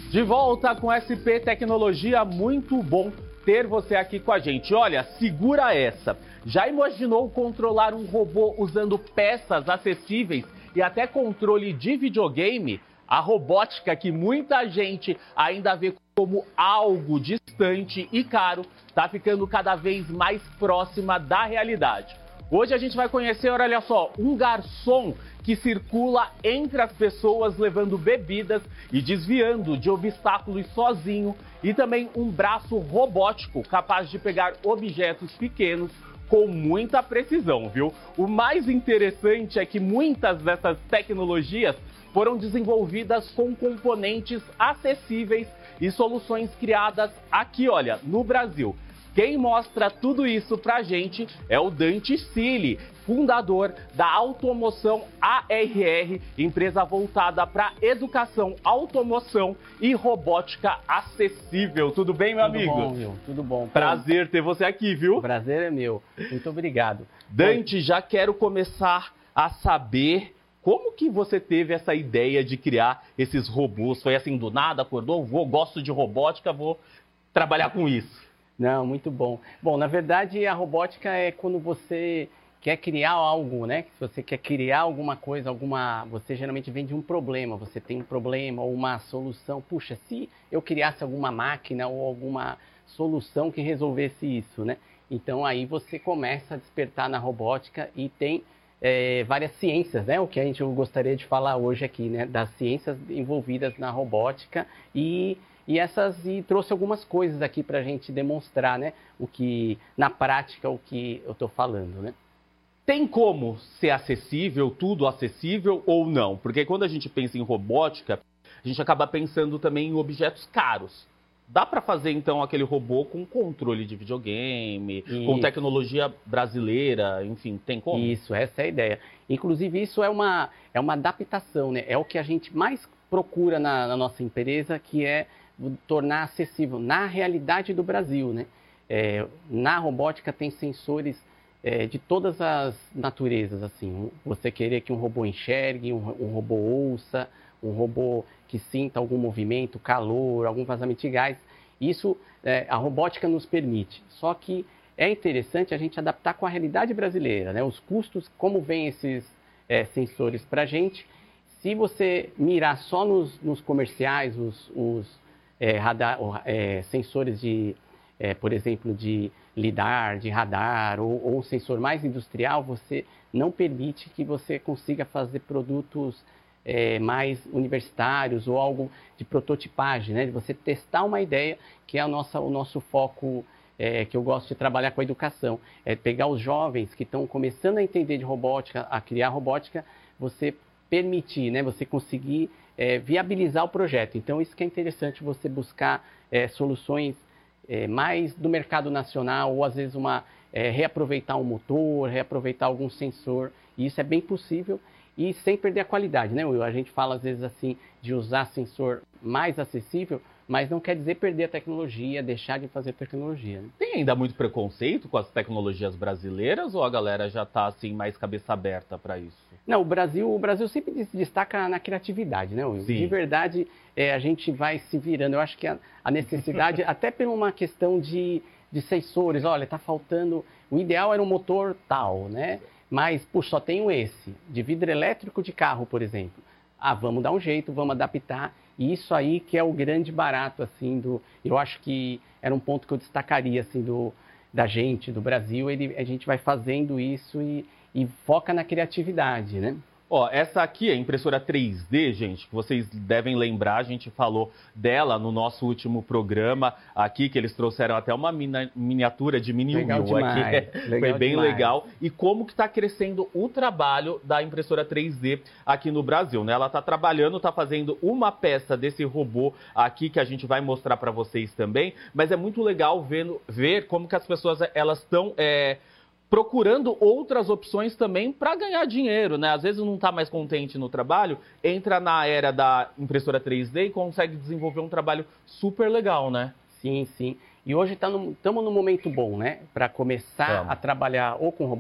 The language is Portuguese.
De volta com SP Tecnologia, muito bom ter você aqui com a gente. Olha, segura essa. Já imaginou controlar um robô usando peças acessíveis e até controle de videogame? A robótica, que muita gente ainda vê como algo distante e caro, está ficando cada vez mais próxima da realidade. Hoje a gente vai conhecer, olha só, um garçom que circula entre as pessoas levando bebidas e desviando de obstáculos sozinho, e também um braço robótico capaz de pegar objetos pequenos com muita precisão, viu? O mais interessante é que muitas dessas tecnologias foram desenvolvidas com componentes acessíveis e soluções criadas aqui, olha, no Brasil. Quem mostra tudo isso pra gente é o Dante Cili, fundador da Automoção ARR, empresa voltada para educação, automoção e robótica acessível. Tudo bem, meu amigo? Tudo bom, viu? Tudo bom. Prazer ter você aqui, viu? O prazer é meu. Muito obrigado. Dante, já quero começar a saber como que você teve essa ideia de criar esses robôs. Foi assim, do nada, acordou, gosto de robótica, vou trabalhar com isso. Não, muito bom. Bom, na verdade, a robótica é quando você quer criar algo, né? Se você quer criar alguma coisa, você geralmente vem de um problema, você tem um problema ou uma solução. Puxa, se eu criasse alguma máquina ou alguma solução que resolvesse isso, né? Então, aí você começa a despertar na robótica e tem várias ciências, né? O que eu gostaria de falar hoje aqui, né? Das ciências envolvidas na robótica e trouxe algumas coisas aqui para a gente demonstrar, né, na prática, o que eu estou falando, né? Tem como ser acessível, tudo acessível ou não? Porque quando a gente pensa em robótica, a gente acaba pensando também em objetos caros. Dá para fazer, então, aquele robô com controle de videogame, com tecnologia brasileira, enfim, tem como? Isso, essa é a ideia. Inclusive, isso é uma adaptação, né? É o que a gente mais procura na nossa empresa, que é tornar acessível na realidade do Brasil, né? Na robótica tem sensores de todas as naturezas, assim. Você querer que um robô enxergue, um robô ouça, um robô que sinta algum movimento, calor, algum vazamento de gás. Isso a robótica nos permite. Só que é interessante a gente adaptar com a realidade brasileira, né? Os custos, como vêm esses sensores para a gente. Se você mirar só nos comerciais, sensores por exemplo, de lidar, de radar, ou um sensor mais industrial, você não permite que você consiga fazer produtos mais universitários ou algo de prototipagem, né? De você testar uma ideia, que é o nosso foco, que eu gosto de trabalhar com a educação. É pegar os jovens que estão começando a entender de robótica, a criar robótica, você permitir, né? Você conseguir viabilizar o projeto. Então, isso que é interessante, você buscar soluções mais do mercado nacional, ou às vezes reaproveitar um motor, reaproveitar algum sensor. E isso é bem possível e sem perder a qualidade, né, Will? A gente fala às vezes assim de usar sensor mais acessível, mas não quer dizer perder a tecnologia, deixar de fazer tecnologia, né? Tem ainda muito preconceito com as tecnologias brasileiras ou a galera já está assim mais cabeça aberta para isso? Não, o Brasil sempre se destaca na criatividade, né, Will? Sim. De verdade, a gente vai se virando. Eu acho que a necessidade, até por uma questão de sensores, olha, está faltando, o ideal era um motor tal, né? Mas, puxa, só tenho esse, de vidro elétrico de carro, por exemplo. Vamos dar um jeito, vamos adaptar. E isso aí que é o grande barato, assim, eu acho que era um ponto que eu destacaria, assim, da gente, do Brasil. A gente vai fazendo isso e foca na criatividade, né? Ó, essa aqui é a impressora 3D, gente, que vocês devem lembrar, a gente falou dela no nosso último programa aqui, que eles trouxeram até uma miniatura de mini Legal Will aqui. Foi bem demais. legal. E como que está crescendo o trabalho da impressora 3D aqui no Brasil, né? Ela está trabalhando, está fazendo uma peça desse robô aqui que a gente vai mostrar para vocês também, mas é muito legal ver como que as pessoas elas estão procurando outras opções também para ganhar dinheiro, né? Às vezes não está mais contente no trabalho, entra na era da impressora 3D e consegue desenvolver um trabalho super legal, né? Sim, sim. E hoje estamos num momento bom, né? Para começar a trabalhar ou com